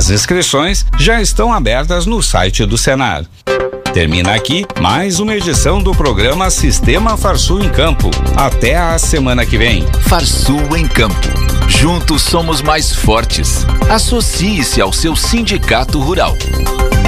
As inscrições já estão abertas no site do Senar. Termina aqui mais uma edição do programa Sistema Farsul em Campo. Até a semana que vem. Farsul em Campo. Juntos somos mais fortes. Associe-se ao seu sindicato rural.